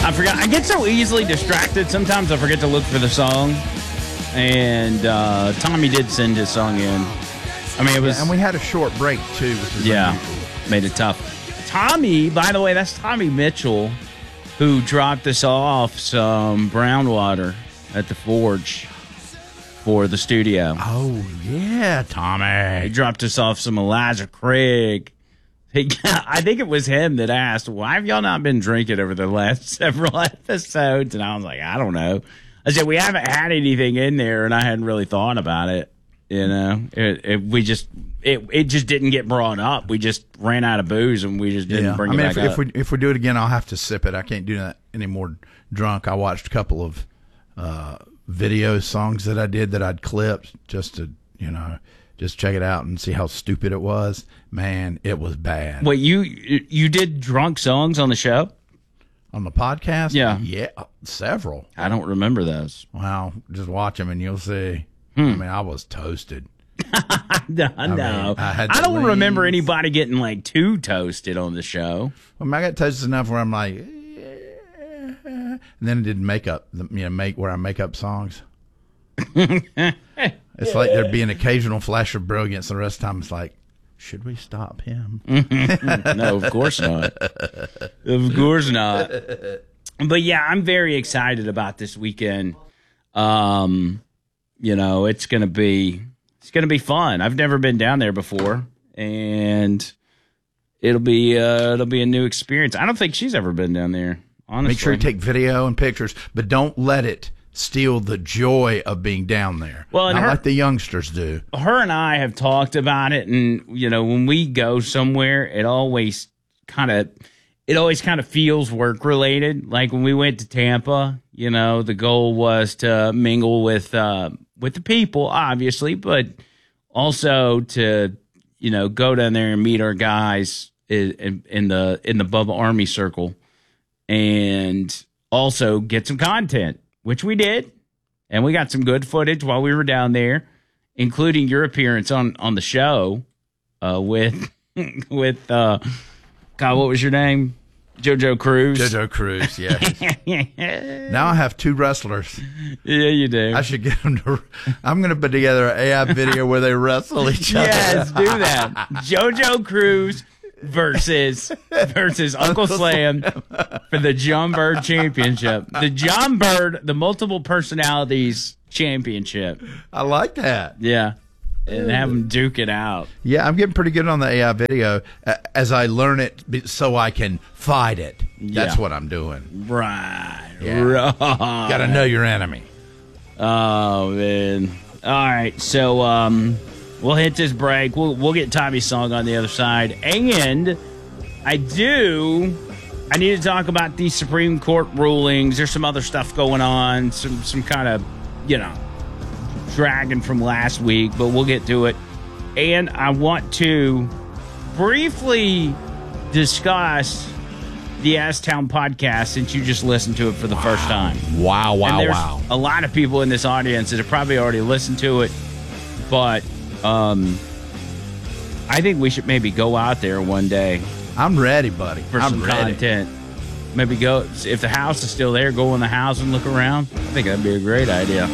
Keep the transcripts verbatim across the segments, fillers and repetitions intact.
I forgot. I get so easily distracted. Sometimes I forget to look for the song. And uh, Tommy did send his song in. I mean, it was... Yeah, and we had a short break, too, which is yeah, unusual. Made it tough. Tommy, by the way, that's Tommy Mitchell, who dropped us off some brown water at the Forge for the studio. Oh, yeah, Tommy. He dropped us off some Elijah Craig. He, I think it was him that asked, why have y'all not been drinking over the last several episodes? And I was like, I don't know. I said, we haven't had anything in there, and I hadn't really thought about it. You know, it, it, we just it it just didn't get brought up. We just ran out of booze, and we just didn't yeah. bring I it mean, back if, up. if we if we do it again, I'll have to sip it. I can't do that anymore drunk. I watched a couple of uh, video songs that I did that I'd clipped just to, you know, just check it out and see how stupid it was. Man, it was bad. Wait, you you did drunk songs on the show? On the podcast? Yeah. Yeah, several. I don't remember those. Wow, just watch them and you'll see. Hmm. I mean, I was toasted. no, I, no. mean, I, had I don't leave. remember anybody getting like too toasted on the show. I mean, I got toasted enough where I'm like, eh, and then I did makeup, you know, make where I make up songs. It's like there'd be an occasional flash of brilliance, and the rest of the time it's like, should we stop him? No, of course not. Of course not. But yeah, I'm very excited about this weekend. Um, you know, it's gonna be it's gonna be fun. I've never been down there before, and it'll be uh, it'll be a new experience. I don't think she's ever been down there. Honestly, Make sure you take video and pictures, but don't let it steal the joy of being down there. Well, and not her, like the youngsters do. Her and I have talked about it, and you know, when we go somewhere, it always kind of it always kind of feels work related. Like when we went to Tampa, you know, the goal was to mingle with uh, with the people, obviously, but also to you know go down there and meet our guys in, in the in the Bubba Army Circle, and also get some content. Which we did, and we got some good footage while we were down there, including your appearance on, on the show uh, with with uh, God, what was your name? JoJo Cruz. JoJo Cruz, yeah. Now I have two wrestlers. Yeah, you do. I should get them to. I'm going to put together an A I video where they wrestle each other. Yes, do that. JoJo Cruz versus versus Uncle Slam for the John Bird Championship. The John Bird, the multiple personalities championship. I like that. Yeah. And have them duke it out. Yeah, I'm getting pretty good on the A I video uh, as I learn it so I can fight it. That's Yeah. what I'm doing. Right. Yeah. Right. Got to know your enemy. Oh, man. All right. So, um, we'll hit this break. We'll we'll get Tommy's song on the other side. And I do I need to talk about these Supreme Court rulings. There's some other stuff going on, some some kind of, you know, dragging from last week, but we'll get to it. And I want to briefly discuss the S-Town podcast since you just listened to it for the wow. first time. Wow, wow, and there's wow. a lot of people in this audience that have probably already listened to it, but um, I think we should maybe go out there one day. I'm ready, buddy. For I'm some ready. content. Maybe go, if the house is still there, go in the house and look around. I think that'd be a great idea.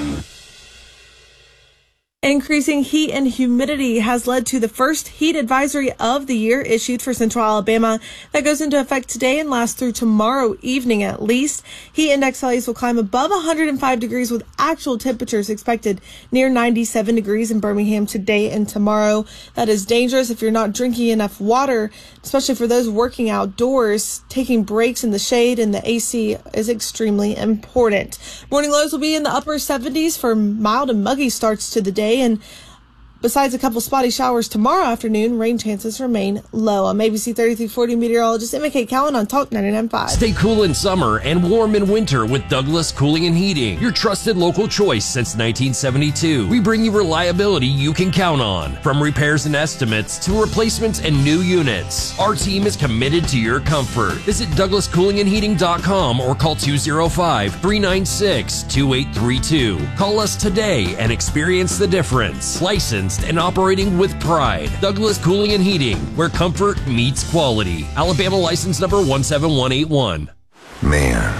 Increasing heat and humidity has led to the first heat advisory of the year issued for Central Alabama that goes into effect today and lasts through tomorrow evening at least. Heat index values will climb above one hundred five degrees with actual temperatures expected near ninety-seven degrees in Birmingham today and tomorrow. That is dangerous if you're not drinking enough water, especially for those working outdoors. Taking breaks in the shade and the A C is extremely important. Morning lows will be in the upper seventies for mild and muggy starts to the day. And besides a couple spotty showers tomorrow afternoon, rain chances remain low. I'm A B C thirty-three forty meteorologist Emma K. Cowan on Talk ninety-nine point five. Stay cool in summer and warm in winter with Douglas Cooling and Heating, your trusted local choice since nineteen seventy-two. We bring you reliability you can count on, from repairs and estimates to replacements and new units. Our team is committed to your comfort. Visit douglas cooling and heating dot com or call two oh five, three nine six, two eight three two. Call us today and experience the difference. Licensed and operating with pride. Douglas Cooling and Heating, where comfort meets quality. Alabama license number one seven one eight one. Man,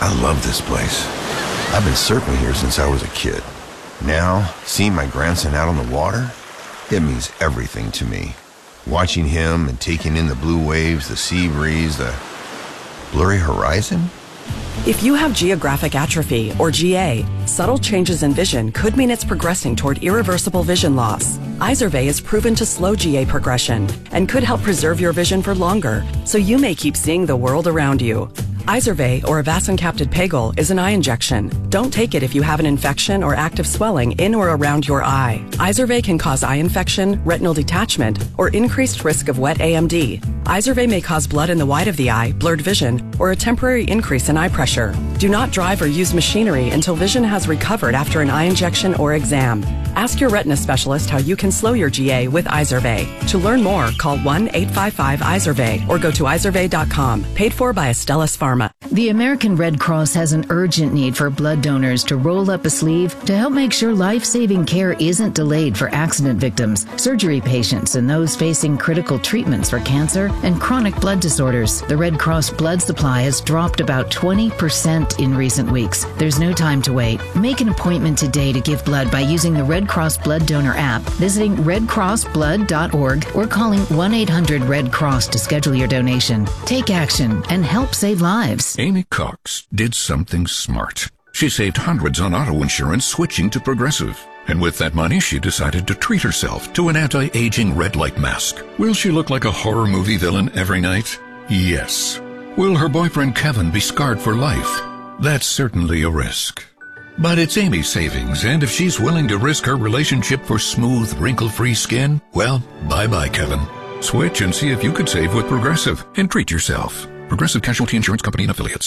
I love this place. I've been surfing here since I was a kid. Now, seeing my grandson out on the water, it means everything to me. Watching him and taking in the blue waves, the sea breeze, the blurry horizon. If you have geographic atrophy, or G A, subtle changes in vision could mean it's progressing toward irreversible vision loss. Izervay is proven to slow G A progression and could help preserve your vision for longer, so you may keep seeing the world around you. Izervay, or avacincaptad pegol, is an eye injection. Don't take it if you have an infection or active swelling in or around your eye. Izervay can cause eye infection, retinal detachment, or increased risk of wet A M D. Izervay may cause blood in the white of the eye, blurred vision, or a temporary increase in eye pressure. Do not drive or use machinery until vision has recovered after an eye injection or exam. Ask your retina specialist how you can slow your G A with Izervay. To learn more, call one eight five five Izervay or go to izervay dot com. Paid for by Astellas Pharma. The American Red Cross has an urgent need for blood donors to roll up a sleeve to help make sure life-saving care isn't delayed for accident victims, surgery patients, and those facing critical treatments for cancer and chronic blood disorders. The Red Cross blood supply has dropped about twenty percent in recent weeks. There's no time to wait. Make an appointment today to give blood by using the Red Cross Blood Donor app, visiting red cross blood dot org, or calling one eight hundred red cross to schedule your donation. Take action and help save lives. Amy Cox did something smart. She saved hundreds on auto insurance switching to Progressive. And with that money, she decided to treat herself to an anti-aging red light mask. Will she look like a horror movie villain every night? Yes. Will her boyfriend Kevin be scarred for life? That's certainly a risk. But it's Amy's savings, and if she's willing to risk her relationship for smooth, wrinkle-free skin, well, bye-bye, Kevin. Switch and see if you could save with Progressive and treat yourself. Progressive Casualty Insurance Company and Affiliates.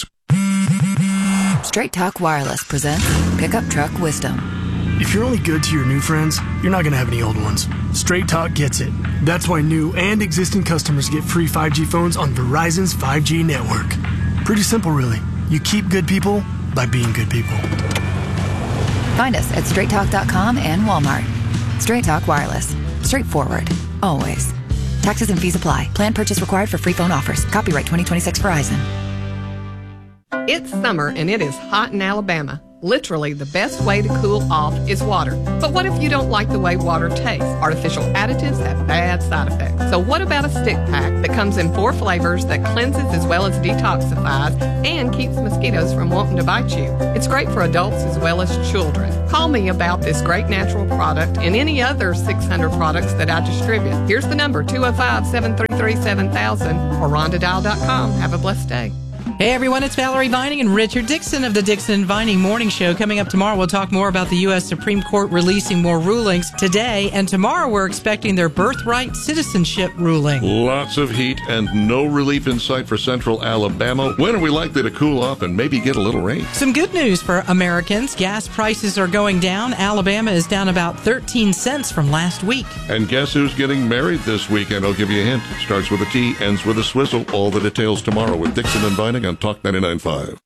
Straight Talk Wireless presents Pickup Truck Wisdom. If you're only good to your new friends, you're not going to have any old ones. Straight Talk gets it. That's why new and existing customers get free five G phones on Verizon's five G network. Pretty simple, really. You keep good people by being good people. Find us at straight talk dot com and Walmart. Straight Talk Wireless. Straightforward. Always. Taxes and fees apply. Plan purchase required for free phone offers. Copyright twenty twenty-six Verizon. It's summer and it is hot in Alabama. Literally, the best way to cool off is water. But what if you don't like the way water tastes? Artificial additives have bad side effects. So what about a stick pack that comes in four flavors that cleanses as well as detoxifies and keeps mosquitoes from wanting to bite you? It's great for adults as well as children. Call me about this great natural product and any other six hundred products that I distribute. Here's the number, two oh five, seven three three, seven thousand or rhonda dial dot com. Have a blessed day. Hey everyone, it's Valerie Vining and Richard Dixon of the Dixon Vining Morning Show. Coming up tomorrow, we'll talk more about the U S Supreme Court releasing more rulings today. And tomorrow, we're expecting their birthright citizenship ruling. Lots of heat and no relief in sight for central Alabama. When are we likely to cool off and maybe get a little rain? Some good news for Americans. Gas prices are going down. Alabama is down about thirteen cents from last week. And guess who's getting married this weekend? I'll give you a hint. Starts with a T, ends with a swizzle. All the details tomorrow with Dixon and Vining on Talk ninety-nine point five.